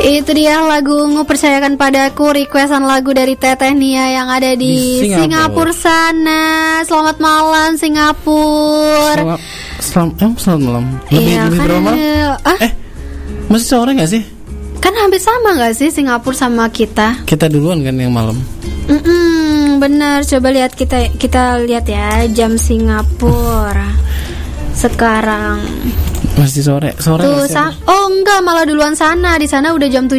Itu dia lagu Percayakan Padaku, requestan lagu dari Teteh Nia yang ada di Singapura sana. Selamat malam Singapura. Selamat malam. Lebih berapa malam? Masih sore gak sih? Kan hampir sama gak sih Singapura sama kita? Kita duluan kan yang malam. Bener, coba lihat kita lihat ya jam Singapura sekarang. Masih sore tuh, oh enggak, malah duluan sana. Di sana udah jam 7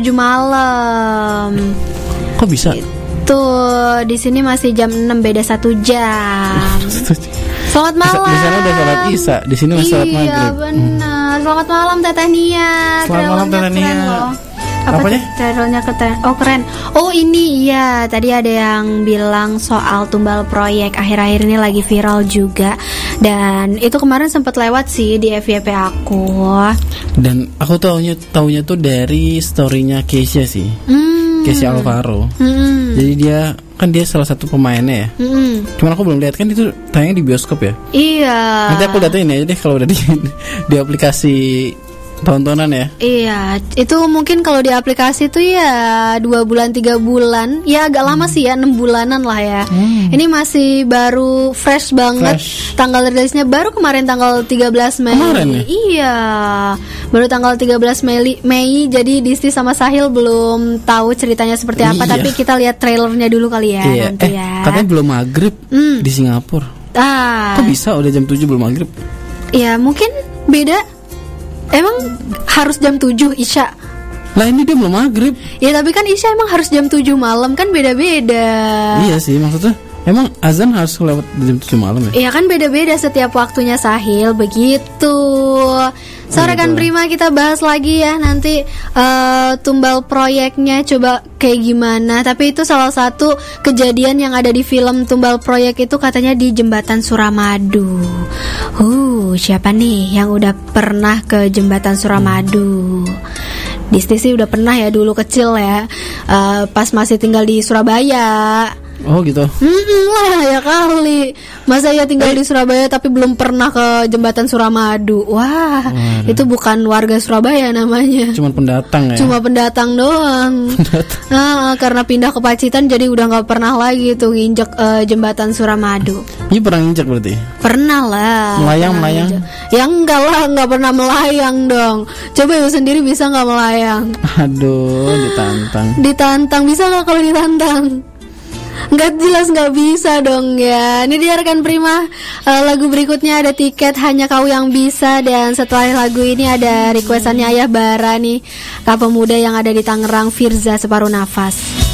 malam. Kok bisa? Tuh, di sini masih jam 6, beda 1 jam. Selamat malam. Di sana udah sholat Isya, di sini masih sholat Maghrib. Iya benar. Selamat malam Teteh Nia. Selamat malam Teteh Nia. Apanya? Trailernya keren. Oh ini iya, tadi ada yang bilang soal tumbal proyek akhir-akhir ini lagi viral juga. Dan itu kemarin sempat lewat sih di FYP aku. Dan aku taunya tuh dari storynya Keisha sih. Keisha Alvaro. Jadi dia salah satu pemainnya ya. Cuman aku belum lihat, kan itu tayang di bioskop ya. Iya. Nanti aku datain aja deh kalau udah di aplikasi tontonan ya. Iya, itu mungkin kalau di aplikasi tuh ya 2 bulan 3 bulan. Ya agak lama sih ya, 6 bulanan lah ya. Ini masih baru fresh banget. Tanggal rilisnya baru kemarin tanggal 13 Mei. Kemarin ya? Iya. Baru tanggal 13 Mei. Jadi Disney sama Sahil belum tahu ceritanya seperti apa, tapi kita lihat trailernya dulu kali ya nanti ya. Katanya belum maghrib di Singapura. Kok bisa udah jam 7 belum maghrib? Ya mungkin beda. Emang harus jam 7 Isya? Lah ini dia belum maghrib. Ya tapi kan Isya emang harus jam 7 malam, kan beda-beda. Iya sih, maksudnya emang azan harus lewat jam 7 malam ya? Iya kan beda-beda setiap waktunya Sahil, begitu. Sore kan Prima, kita bahas lagi ya nanti tumbal proyeknya coba kayak gimana. Tapi itu salah satu kejadian yang ada di film Tumbal Proyek itu katanya di Jembatan Suramadu. Siapa nih yang udah pernah ke Jembatan Suramadu? Disney sih udah pernah ya dulu kecil ya, pas masih tinggal di Surabaya. Oh gitu. Wah ya kali. Masa ya tinggal di Surabaya tapi belum pernah ke Jembatan Suramadu. Wah, itu bukan warga Surabaya namanya. Cuma pendatang ya. Cuma pendatang doang. Karena pindah ke Pacitan jadi udah nggak pernah lagi tuh nginjek Jembatan Suramadu. Ini pernah nginjek berarti? Pernah lah. Melayang. Ya enggak lah, nggak pernah melayang dong. Coba ibu sendiri bisa nggak melayang? Aduh, ditantang. Ditantang bisa nggak kalau ditantang? Nggak, jelas nggak bisa dong ya. Ini dia rekan Prima, lagu berikutnya ada Tiket Hanya Kau Yang Bisa. Dan setelah lagu ini ada requestannya Ayah Bara nih, kak pemuda yang ada di Tangerang, Firza Separuh Nafas.